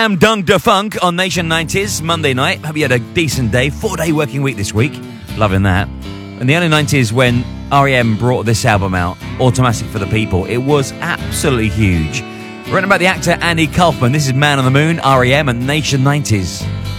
I'm Dung Da Funk on Nation 90s, Monday night. Hope you had a decent day. 4-day working week this week. Loving that. In the early 90s, when R.E.M. brought this album out, Automatic for the People, it was absolutely huge. Written about the actor Andy Kaufman. This is Man on the Moon, R.E.M. and Nation 90s.